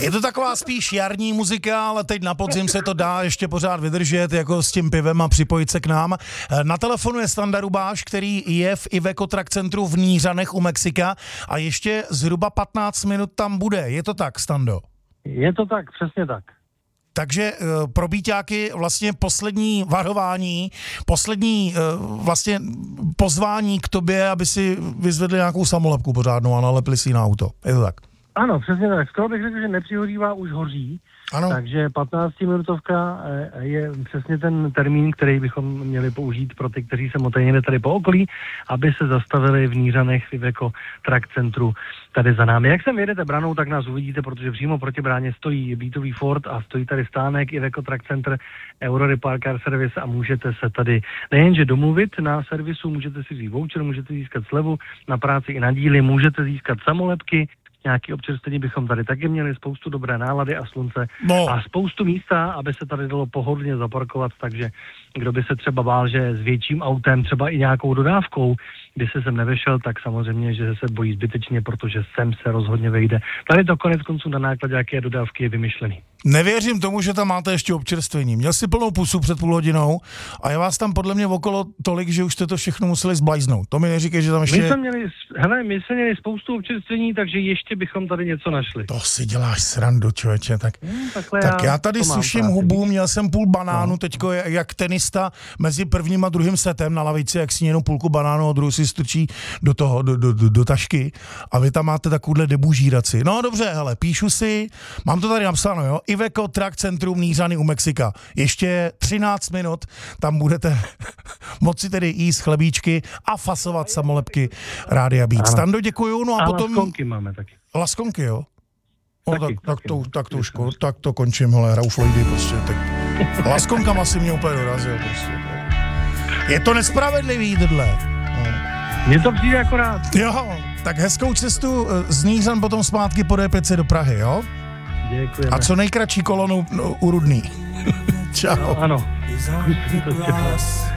Je to taková spíš jarní muzika, ale teď na podzim se to dá ještě pořád vydržet, jako s tím pivem a připojit se k nám. Na telefonu je Standa Rubáš, který je v Iveco Track Centru v Nířanech u Mexika a ještě zhruba 15 minut tam bude. Je to tak, Stando? Je to tak, přesně tak. Takže pro bíťáky vlastně poslední varování, poslední vlastně pozvání k tobě, aby si vyzvedli nějakou samolepku pořádnou a nalepili si ji na auto. Je to tak? Ano, přesně tak. Skoro bych řekl, že nepřihořívá, už hoří. Ano. Takže 15-minutovka je přesně ten termín, který bychom měli použít pro ty, kteří se motají někde tady po okolí, aby se zastavili v Nířanech v Iveco Track Centru tady za námi. Jak sem vyjedete branou, tak nás uvidíte, protože přímo proti bráně stojí bytový Ford a stojí tady stánek Iveco Track Center Euro Repar Car Service a můžete se tady nejenže domluvit na servisu, můžete si vzít voucher, můžete získat slevu na práci i na díly, můžete získat samolepky, nějaký občerstvení bychom tady taky měli, spoustu dobré nálady a slunce a spoustu místa, aby se tady dalo pohodlně zaparkovat, takže kdo by se třeba bál, že s větším autem, třeba i nějakou dodávkou, by se sem nevešel, tak samozřejmě, že se bojí zbytečně, protože sem se rozhodně vejde. Tady to konec konců na náklad jaké dodávky je vymyšlený. Nevěřím tomu, že tam máte ještě občerstvení. Měl jsi plnou pusu před půl hodinou a je vás tam podle mě okolo tolik, že už jste to všechno museli zblajznout. To mi neříkej, že tam ještě... My jsme měli spoustu občerstvení, takže ještě bychom tady něco našli. To si děláš srandu, člověče. Tak já tady suším hubu, měl jsem půl banánu, teďko jak tenista mezi prvním a druhým setem na lavici, jak si jenom půlku banánu a druhou si strčí do toho, do tašky a vy tam máte takovouhle debužíraci. No dobře, hele, píšu si, mám to tady napsáno, jo, Iveco Track Centrum Nířany u Mexika. Ještě 13 minut, tam budete moci tedy jíst chlebíčky a fasovat samolepky Rádia Beat. Stando, děkuju, no a potom... laskonky máme taky. Laskonky, jo? No, Taky. tak to končím, hele, hraju Floydy prostě. Tak. Laskonkama si mě úplně dorazil prostě. Je to nespravedlivý, tohle. Mně to přijde akorát. Jo, tak hezkou cestu z Nířan potom zpátky po D5 do Prahy, jo? Děkujeme. A co nejkratší kolonu u Rudný. Čau. No, ano.